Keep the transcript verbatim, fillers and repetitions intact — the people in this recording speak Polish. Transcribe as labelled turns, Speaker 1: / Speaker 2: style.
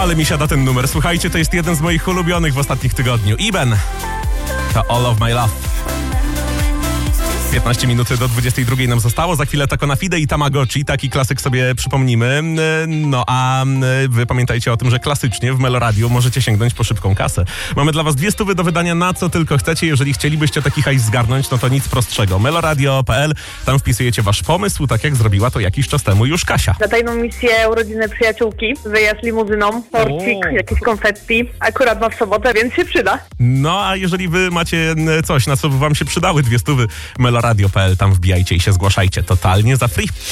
Speaker 1: Ale mi siada ten numer. Słuchajcie, to jest jeden z moich ulubionych w ostatnich tygodniu. Iben. To All of My Love. piętnaście minut do dwudziestej drugiej nam zostało. Za chwilę Taco na Fide i Tamagotchi. Taki klasyk sobie przypomnimy. No a wy pamiętajcie o tym, że klasycznie w Meloradiu możecie sięgnąć po szybką kasę. Mamy dla was dwie stówy do wydania na co tylko chcecie. Jeżeli chcielibyście taki hajs zgarnąć, no to nic prostszego. meloradio kropka p l. Tam wpisujecie wasz pomysł, tak jak zrobiła to jakiś czas temu już Kasia.
Speaker 2: Na tajną misję urodziny przyjaciółki. Wyjazd limuzyną, torcik, jakieś konfetti. Akurat ma w sobotę, więc się przyda.
Speaker 1: No a jeżeli wy macie coś, na co by wam się przydały dwie stówy, meloradio kropka p l, tam wbijajcie i się zgłaszajcie totalnie za free.